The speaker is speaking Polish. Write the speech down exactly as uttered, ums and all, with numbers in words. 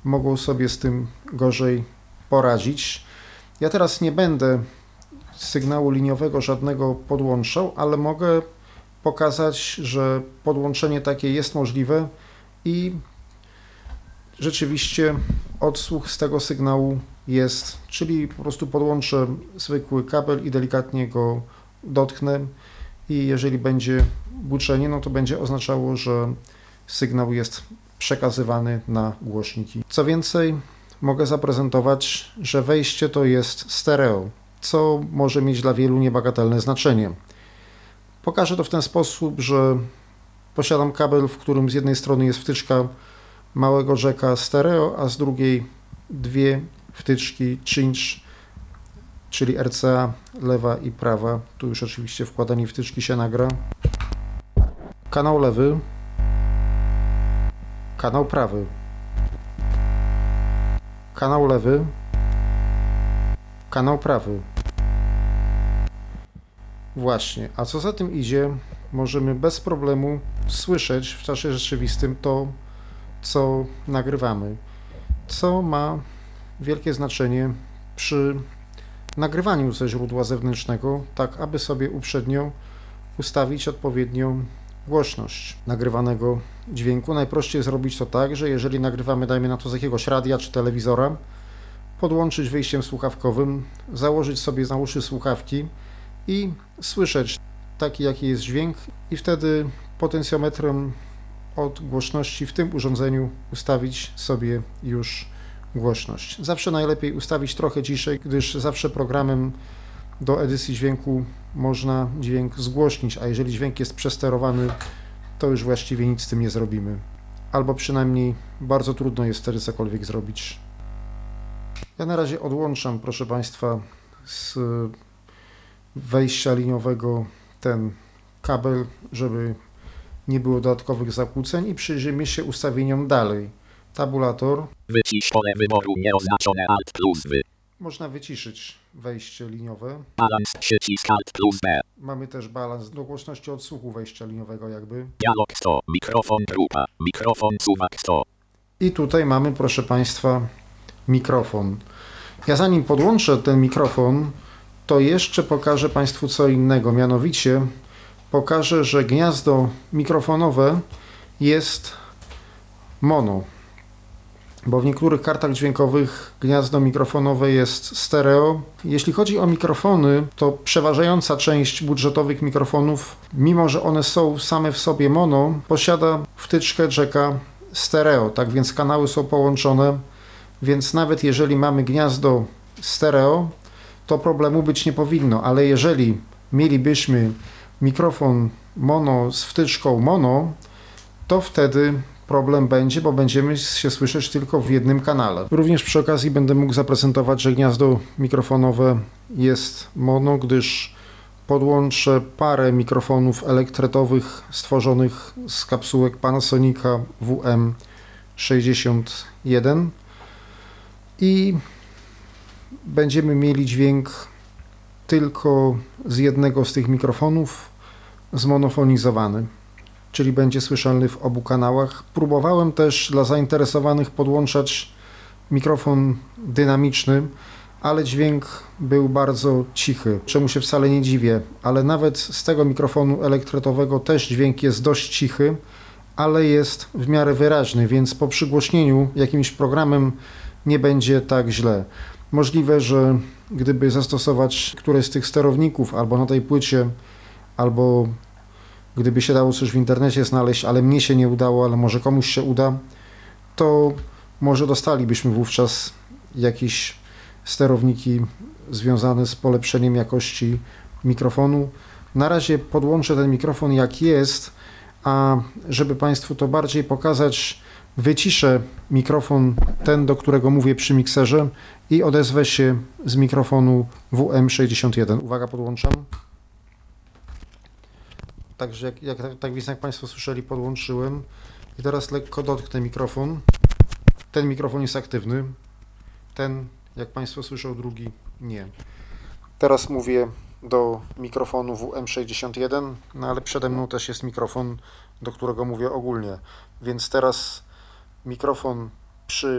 mogą sobie z tym gorzej poradzić. Ja teraz nie będę sygnału liniowego żadnego podłączał, ale mogę pokazać, że podłączenie takie jest możliwe i rzeczywiście odsłuch z tego sygnału jest, czyli po prostu podłączę zwykły kabel i delikatnie go dotknę i jeżeli będzie buczenie, no to będzie oznaczało, że sygnał jest przekazywany na głośniki. Co więcej, mogę zaprezentować, że wejście to jest stereo, co może mieć dla wielu niebagatelne znaczenie. Pokażę to w ten sposób, że posiadam kabel, w którym z jednej strony jest wtyczka małego jacka stereo, a z drugiej dwie wtyczki cinch, czyli R C A, lewa i prawa. Tu już oczywiście wkładanie wtyczki się nagra. Kanał lewy, kanał prawy, kanał lewy, kanał prawy. Właśnie, a co za tym idzie, możemy bez problemu słyszeć w czasie rzeczywistym to, co nagrywamy, co ma wielkie znaczenie przy nagrywaniu ze źródła zewnętrznego, tak aby sobie uprzednio ustawić odpowiednią głośność nagrywanego dźwięku. Najprościej zrobić to tak, że jeżeli nagrywamy, dajmy na to z jakiegoś radia czy telewizora, podłączyć wyjściem słuchawkowym, założyć sobie na uszy słuchawki i słyszeć taki, jaki jest dźwięk i wtedy potencjometrem od głośności w tym urządzeniu ustawić sobie już głośność. Zawsze najlepiej ustawić trochę ciszej, gdyż zawsze programem do edycji dźwięku można dźwięk zgłośnić, a jeżeli dźwięk jest przesterowany, to już właściwie nic z tym nie zrobimy. Albo przynajmniej bardzo trudno jest wtedy cokolwiek zrobić. Ja na razie odłączam, proszę Państwa, z wejścia liniowego ten kabel, żeby nie było dodatkowych zakłóceń i przyjrzyjmy się ustawieniom dalej. Tabulator. Wycisz pole wyboru nieoznaczone Alt plus W. Można wyciszyć wejście liniowe. Balans przycisk Alt plus B. Mamy też balans do głośności odsłuchu wejścia liniowego jakby. Dialog sto. Mikrofon grupa. Mikrofon suwak sto. I tutaj mamy, proszę Państwa, mikrofon. Ja zanim podłączę ten mikrofon, to jeszcze pokażę Państwu co innego. Mianowicie pokażę, że gniazdo mikrofonowe jest mono. Bo w niektórych kartach dźwiękowych gniazdo mikrofonowe jest stereo. Jeśli chodzi o mikrofony, to przeważająca część budżetowych mikrofonów, mimo że one są same w sobie mono, posiada wtyczkę jacka stereo, tak więc kanały są połączone, więc nawet jeżeli mamy gniazdo stereo, to problemu być nie powinno, ale jeżeli mielibyśmy mikrofon mono z wtyczką mono, to wtedy problem będzie, bo będziemy się słyszeć tylko w jednym kanale. Również przy okazji będę mógł zaprezentować, że gniazdo mikrofonowe jest mono, gdyż podłączę parę mikrofonów elektretowych stworzonych z kapsułek Panasonica W M sześćdziesiąt jeden i będziemy mieli dźwięk tylko z jednego z tych mikrofonów zmonofonizowany, czyli będzie słyszalny w obu kanałach. Próbowałem też dla zainteresowanych podłączać mikrofon dynamiczny, ale dźwięk był bardzo cichy, czemu się wcale nie dziwię, ale nawet z tego mikrofonu elektretowego też dźwięk jest dość cichy, ale jest w miarę wyraźny, więc po przygłośnieniu jakimś programem nie będzie tak źle. Możliwe, że gdyby zastosować któreś z tych sterowników albo na tej płycie, albo gdyby się dało coś w internecie znaleźć, ale mnie się nie udało, ale może komuś się uda, to może dostalibyśmy wówczas jakieś sterowniki związane z polepszeniem jakości mikrofonu. Na razie podłączę ten mikrofon jak jest, a żeby Państwu to bardziej pokazać, wyciszę mikrofon, ten do którego mówię przy mikserze i odezwę się z mikrofonu W M sześćdziesiąt jeden. Uwaga, podłączam. Także jak, jak, tak więc jak Państwo słyszeli, podłączyłem i teraz lekko dotknę mikrofon. Ten mikrofon jest aktywny, ten, jak Państwo słyszą, drugi nie. Teraz mówię do mikrofonu W M sześćdziesiąt jeden, no ale przede mną też jest mikrofon, do którego mówię ogólnie, więc teraz mikrofon przy